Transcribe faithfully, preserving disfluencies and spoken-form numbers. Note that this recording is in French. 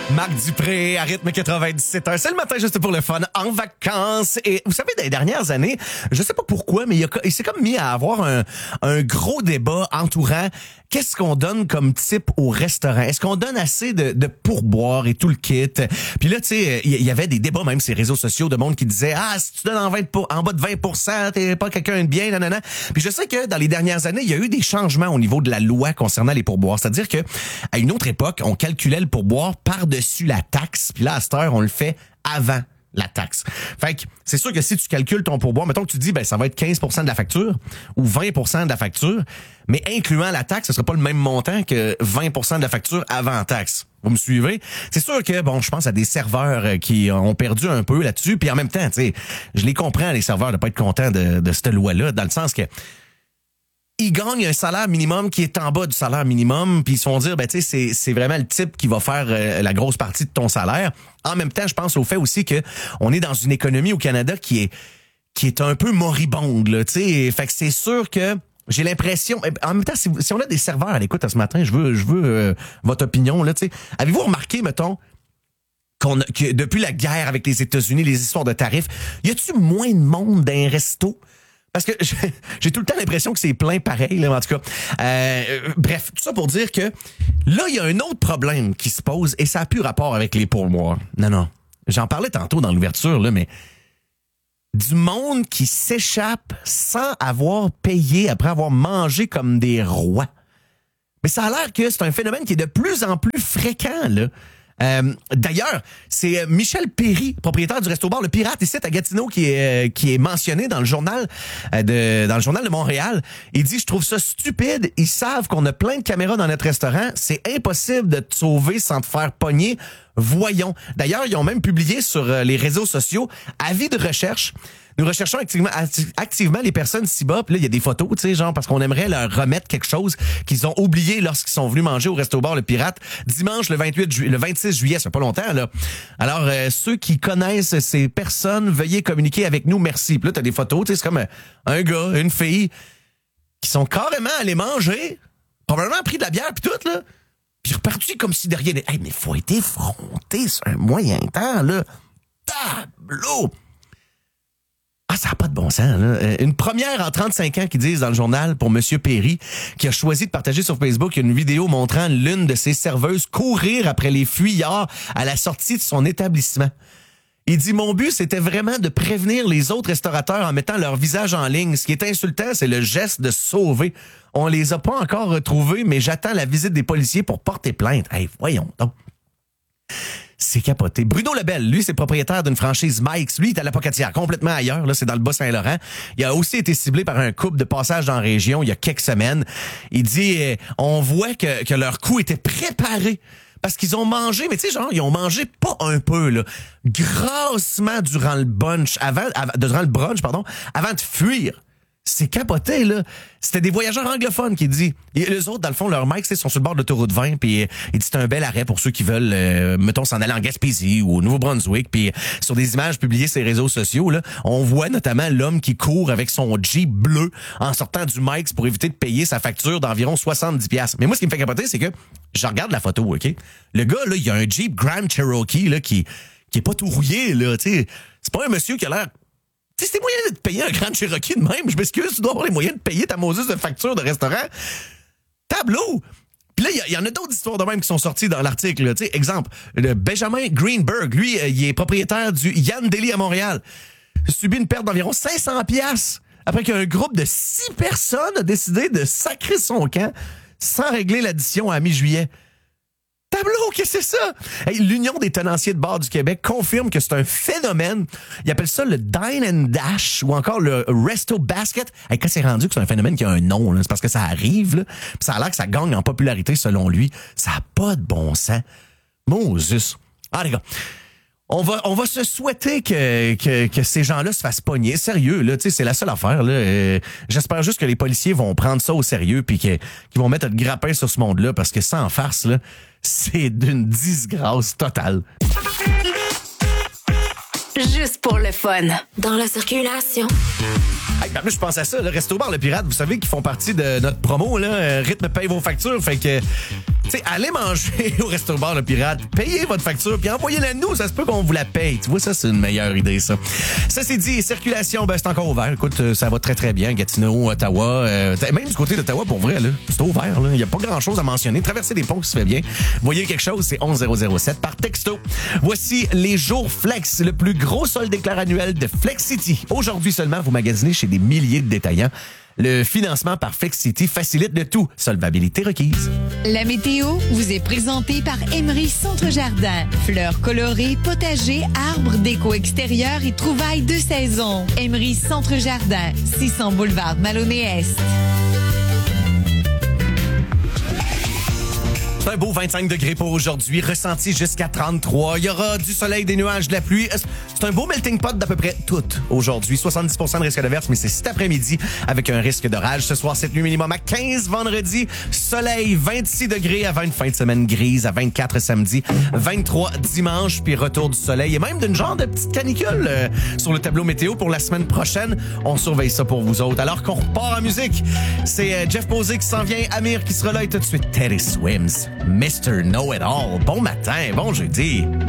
Marc Dupré, à rythme quatre-vingt-dix-sept heures. C'est le matin juste pour le fun, en vacances. Et vous savez, dans les dernières années, je sais pas pourquoi, mais il, y a, il s'est comme mis à avoir un, un gros débat entourant qu'est-ce qu'on donne comme type au restaurant. Est-ce qu'on donne assez de, de pourboire et tout le kit? Puis là, tu sais, il y avait des débats même sur les réseaux sociaux de monde qui disait « Ah, si tu donnes en, vingt pour, en bas de vingt pour cent, t'es pas quelqu'un de bien, nanana. » Puis je sais que dans les dernières années, il y a eu des changements au niveau de la loi concernant les pourboires. C'est-à-dire que à une autre époque, on calculait le pourboire par-dessus la taxe. Puis là, à cette heure, on le fait avant la taxe. Fait que c'est sûr que si tu calcules ton pourboire, mettons que tu dis ben ça va être quinze pour cent de la facture ou vingt pour cent de la facture, mais incluant la taxe, ce sera pas le même montant que vingt pour cent de la facture avant taxe. Vous me suivez? C'est sûr que, bon, je pense à des serveurs qui ont perdu un peu là-dessus, puis en même temps, tu sais, je les comprends, les serveurs, de pas être contents de, de cette loi-là, dans le sens que ils gagnent un salaire minimum qui est en bas du salaire minimum, puis ils se font dire, ben tu sais, c'est, c'est vraiment le type qui va faire euh, la grosse partie de ton salaire. En même temps, je pense au fait aussi que on est dans une économie au Canada qui est qui est un peu moribonde, là, tu sais. Fait que c'est sûr que j'ai l'impression, en même temps, si, si on a des serveurs à l'écoute ce matin, je veux je veux euh, votre opinion, là, tu sais. Avez-vous remarqué, mettons, qu'on a, que depuis la guerre avec les États-Unis, les histoires de tarifs, y a-tu moins de monde dans un resto? Parce que j'ai tout le temps l'impression que c'est plein pareil, là, en tout cas. Euh, bref, tout ça pour dire que là, il y a un autre problème qui se pose et ça n'a plus rapport avec les pourboires. Non, non. J'en parlais tantôt dans l'ouverture, là, mais du monde qui s'échappe sans avoir payé après avoir mangé comme des rois. Mais ça a l'air que c'est un phénomène qui est de plus en plus fréquent, là. Euh, d'ailleurs, c'est Michel Perry, propriétaire du resto-bar Le Pirate ici à Gatineau, qui est qui est mentionné dans le journal de dans le journal de Montréal. Il dit: je trouve ça stupide. Ils savent qu'on a plein de caméras dans notre restaurant. C'est impossible de te sauver sans te faire pogner. Voyons. D'ailleurs, ils ont même publié sur les réseaux sociaux avis de recherche. Nous recherchons activement, activement les personnes ci-bas. Puis là, il y a des photos, tu sais, genre, parce qu'on aimerait leur remettre quelque chose qu'ils ont oublié lorsqu'ils sont venus manger au resto-bar Le Pirate dimanche le vingt-huit ju- le vingt-six juillet. Ça fait pas longtemps, là. Alors, euh, ceux qui connaissent ces personnes, veuillez communiquer avec nous. Merci. Puis là, t'as des photos, tu sais, c'est comme un gars, une fille qui sont carrément allés manger, probablement pris de la bière puis tout, là. Puis repartis comme si de rien n'était. Hey, mais faut être effronté sur un moyen temps, là. Tableau! Ah, ça n'a pas de bon sens, là. Une première en trente-cinq ans qui disent dans le journal pour Monsieur Perry, qui a choisi de partager sur Facebook une vidéo montrant l'une de ses serveuses courir après les fuyards à la sortie de son établissement. Il dit: mon but, c'était vraiment de prévenir les autres restaurateurs en mettant leur visage en ligne. Ce qui est insultant, c'est le geste de sauver. On les a pas encore retrouvés, mais j'attends la visite des policiers pour porter plainte. Hey, voyons donc. C'est capoté. Bruno Lebel, lui, c'est propriétaire d'une franchise Mike's. Lui, il est à la Pocatière, complètement ailleurs. Là, c'est dans le Bas-Saint-Laurent. Il a aussi été ciblé par un couple de passage dans la région il y a quelques semaines. Il dit, euh, on voit que, que leur coup était préparé. Parce qu'ils ont mangé, mais tu sais, genre, ils ont mangé pas un peu, là, grassement durant le brunch, avant, avant, durant le brunch, pardon, avant de fuir. C'est capoté, là. C'était des voyageurs anglophones qui dit. Et les autres, dans le fond, leur mic, ils sont sur le bord de l'autoroute vingt, puis euh, il dit c'est un bel arrêt pour ceux qui veulent, euh, mettons, s'en aller en Gaspésie ou au Nouveau-Brunswick. Puis sur des images publiées sur les réseaux sociaux, là, on voit notamment l'homme qui court avec son Jeep bleu en sortant du mic pour éviter de payer sa facture d'environ soixante-dix dollars. Mais moi, ce qui me fait capoter, c'est que je regarde la photo, OK? Le gars, là, il a un Jeep Grand Cherokee, là, qui, qui est pas tout rouillé, là, tu sais. C'est pas un monsieur qui a l'air... Tu sais, c'est moyen de te payer un Grand Cherokee de même. Je m'excuse, tu dois avoir les moyens de payer ta Moses de facture de restaurant. Tableau! Puis là, il y, y en a d'autres histoires de même qui sont sorties dans l'article. Tu sais, exemple, le Benjamin Greenberg, lui, euh, il est propriétaire du Yann Deli à Montréal. Il subit une perte d'environ cinq cents piastres après qu'un groupe de six personnes a décidé de sacrer son camp sans régler l'addition à mi-juillet. Tableau, qu'est-ce que c'est ça? Hey, l'Union des tenanciers de bar du Québec confirme que c'est un phénomène. Ils appellent ça le Dine and Dash ou encore le Resto Basket. Hey, quand c'est rendu que c'est un phénomène qui a un nom, là, c'est parce que ça arrive. Là, pis ça a l'air que ça gagne en popularité selon lui. Ça n'a pas de bon sens. Moses. Ah, les gars. On va, on va se souhaiter que, que, que ces gens-là se fassent pogner. Sérieux, là, tu sais, c'est la seule affaire, là. Euh, j'espère juste que les policiers vont prendre ça au sérieux puis qu'ils vont mettre le grappin sur ce monde-là parce que sans farce, là, c'est d'une disgrâce totale. Juste pour le fun. Dans la circulation. Hey, ben, je pense à ça, le Resto Bar Le Pirate, vous savez qu'ils font partie de notre promo, là. Rythme paye vos factures, fait que Tu sais, allez manger au restaurant Le Pirate, payez votre facture, puis envoyez-la nous, ça se peut qu'on vous la paye. Tu vois, ça, c'est une meilleure idée, ça. Ça, c'est dit, circulation, ben, c'est encore ouvert. Écoute, euh, ça va très, très bien. Gatineau, Ottawa, euh, même du côté d'Ottawa, pour vrai, là, c'est ouvert, là. Il n'y a pas grand-chose à mentionner. Traverser des ponts qui se fait bien. Voyez quelque chose, c'est onze zéro zéro sept par texto. Voici les jours Flex, le plus gros solde déclare annuel de Flex City. Aujourd'hui seulement, vous magasinez chez des milliers de détaillants. Le financement par Flex City facilite le tout. Solvabilité requise. La météo vous est présentée par Emery Centre Jardin. Fleurs colorées, potagers, arbres, déco extérieur et trouvailles de saison. Emery Centre Jardin, six cents boulevard Maloney-Est. C'est un beau vingt-cinq degrés pour aujourd'hui, ressenti jusqu'à trente-trois. Il y aura du soleil, des nuages, de la pluie. C'est un beau melting pot d'à peu près tout aujourd'hui. soixante-dix pour cent de risque d'averse, mais c'est cet après-midi avec un risque d'orage. Ce soir, cette nuit minimum à quinze vendredi. Soleil, vingt-six degrés avant une fin de semaine grise, à vingt-quatre samedi, vingt-trois dimanche, puis retour du soleil et même d'une genre de petite canicule euh, sur le tableau météo pour la semaine prochaine. On surveille ça pour vous autres. Alors qu'on repart en musique, c'est euh, Jeff Posey qui s'en vient, Amir qui sera là et tout de suite Teddy Swims. mister Know-It-All. Bon matin, bon jeudi.